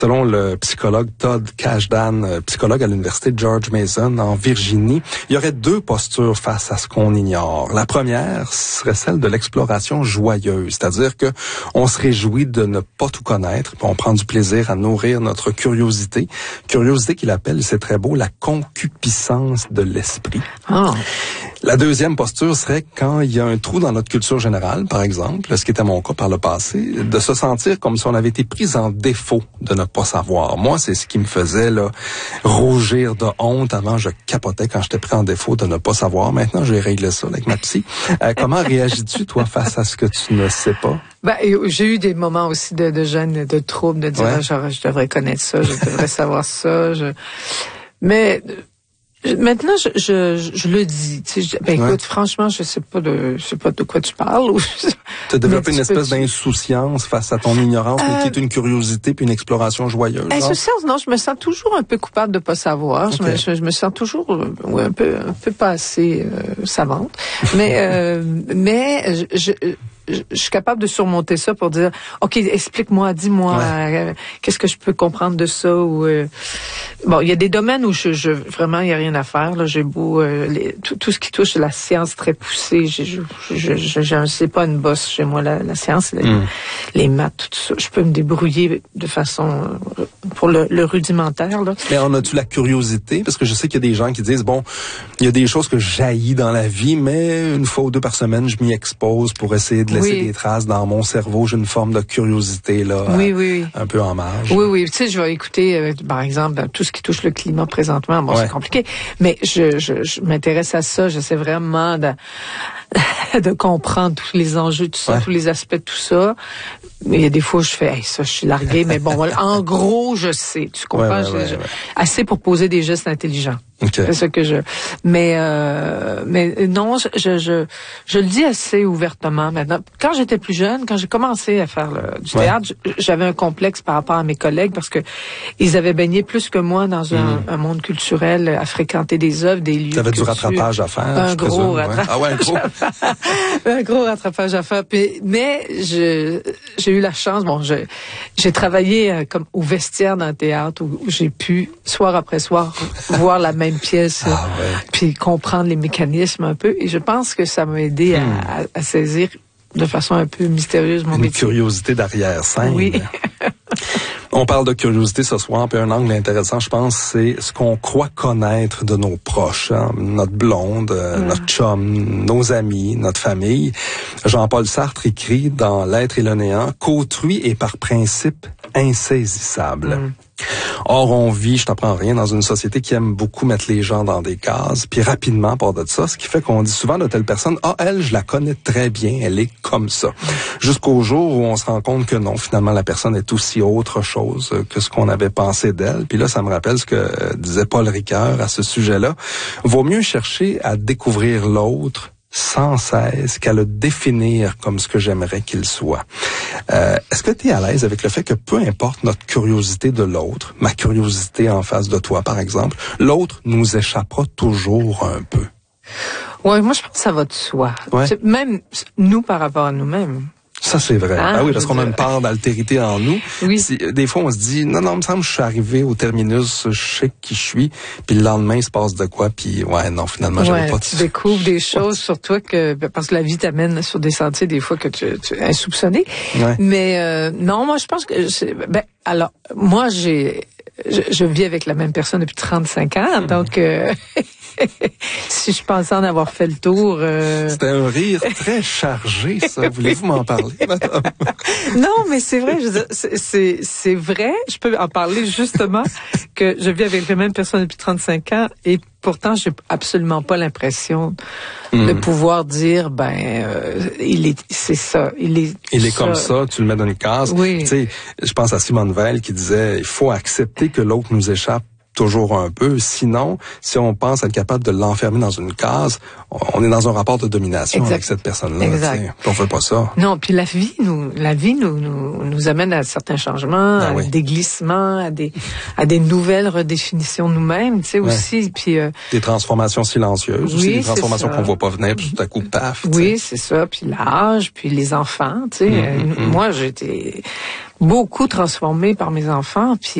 Selon le psychologue Todd Kashdan, psychologue à l'université George Mason en Virginie, il y aurait deux postures face à ce qu'on ignore. La première serait celle de l'exploration joyeuse, c'est-à-dire que on se réjouit de ne pas tout connaître, puis on prend du plaisir à nourrir notre curiosité. Curiosité qu'il appelle, c'est très beau, la concupiscence de l'esprit. Oh. La deuxième posture serait quand il y a un trou dans notre culture générale, par exemple, ce qui était mon cas par le passé, de se sentir comme si on avait été pris en défaut de ne pas savoir. Moi, c'est ce qui me faisait là rougir de honte. Avant, je capotais quand j'étais pris en défaut de ne pas savoir. Maintenant, j'ai réglé ça avec ma psy. Comment réagis-tu, toi, face à ce que tu ne sais pas? Ben, j'ai eu des moments aussi de gêne, de trouble, de dire, ouais. Genre, je devrais connaître ça, je devrais savoir ça. Mais maintenant, je le dis. Tu sais, écoute, franchement, je sais pas de quoi tu parles. Tu as développé une espèce d'insouciance face à ton ignorance, mais qui est une curiosité puis une exploration joyeuse. Insouciance, non, je me sens toujours un peu coupable de pas savoir. Okay. Je me sens toujours un peu pas assez savante. Mais je suis capable de surmonter ça pour dire, OK, explique-moi, dis-moi, qu'est-ce que je peux comprendre de ça ou bon, il y a des domaines où vraiment il y a rien à faire là, j'ai beau tout ce qui touche la science très poussée, je sais pas une bosse chez moi la science, les maths, tout ça, je peux me débrouiller de façon pour le rudimentaire là. Mais en as-tu la curiosité parce que je sais qu'il y a des gens qui disent bon, il y a des choses que j'haïs dans la vie, mais une fois ou deux par semaine, je m'y expose pour essayer de laisser des traces dans mon cerveau. J'ai une forme de curiosité là, un peu en marge. Oui. Tu sais, je vais écouter, par exemple, tout ce qui touche le climat présentement. Bon, c'est compliqué, mais je m'intéresse à ça. J'essaie vraiment de comprendre tous les enjeux, tout ça, tous les aspects de tout ça. Mais il y a des fois où je fais, ça, je suis larguée, mais bon, en gros, je sais. Tu comprends? Assez pour poser des gestes intelligents. Okay. C'est ça que mais non, je le dis assez ouvertement maintenant. Quand j'étais plus jeune, quand j'ai commencé à faire du théâtre, j'avais un complexe par rapport à mes collègues parce que ils avaient baigné plus que moi dans un monde culturel, à fréquenter des œuvres, des lieux. Tu avais du rattrapage à faire, un gros rattrapage. Ah ouais, un gros. Un gros rattrapage à faire. Mais j'ai eu la chance. Bon, j'ai travaillé comme au vestiaire d'un théâtre où j'ai pu soir après soir voir la même pièce, puis comprendre les mécanismes un peu. Et je pense que ça m'a aidé à saisir de façon un peu mystérieuse mon métier. Une curiosité d'arrière-scène. Oui. On parle de curiosité ce soir, puis un angle intéressant, je pense, c'est ce qu'on croit connaître de nos proches, hein? Notre blonde, notre chum, nos amis, notre famille. Jean-Paul Sartre écrit dans L'être et le néant qu'autrui est par principe insaisissable. Or, on vit, je t'apprends rien, dans une société qui aime beaucoup mettre les gens dans des cases, puis rapidement, par de ça, ce qui fait qu'on dit souvent de telle personne, elle, je la connais très bien, elle est comme ça. Jusqu'au jour où on se rend compte que non, finalement, la personne est aussi autre chose que ce qu'on avait pensé d'elle. Puis là, ça me rappelle ce que disait Paul Ricoeur à ce sujet-là. Vaut mieux chercher à découvrir l'autre sans cesse qu'à le définir comme ce que j'aimerais qu'il soit. Est-ce que tu es à l'aise avec le fait que peu importe notre curiosité de l'autre, ma curiosité en face de toi par exemple, l'autre nous échappera toujours un peu? Oui, moi je pense que ça va de soi. Même nous par rapport à nous-mêmes. Ça, c'est vrai. Oui, parce qu'on a une part d'altérité en nous. Oui. Des fois, on se dit, non, il me semble que je suis arrivé au terminus, je sais qui je suis, puis le lendemain, il se passe de quoi, puis non, finalement, j'avais pas de... Tu découvres des choses sur toi parce que la vie t'amène sur des sentiers, des fois, que tu es insoupçonné. Ouais. Mais non, moi, je pense que... alors, moi, je vis avec la même personne depuis 35 ans, donc... si je pensais en avoir fait le tour... C'était un rire très chargé, ça. Voulez-vous m'en parler, madame? Non, mais c'est vrai. Je veux dire, c'est vrai. Je peux en parler justement que je vis avec la même personne depuis 35 ans et pourtant, j'ai absolument pas l'impression de pouvoir dire, c'est ça. Il est comme ça, tu le mets dans une case. Oui. Tu sais, je pense à Simone Veil qui disait, il faut accepter que l'autre nous échappe toujours un peu. Sinon, si on pense être capable de l'enfermer dans une case, on est dans un rapport de domination avec cette personne-là. Exact. On veut pas ça. Non, puis la vie nous amène à certains changements, à des glissements, à des nouvelles redéfinitions de nous-mêmes, tu sais, aussi. Puis des transformations silencieuses, aussi des transformations qu'on voit pas venir, puis tout à coup, paf. Oui, c'est ça. Puis l'âge, puis les enfants, tu sais. Moi, j'ai été beaucoup transformée par mes enfants, puis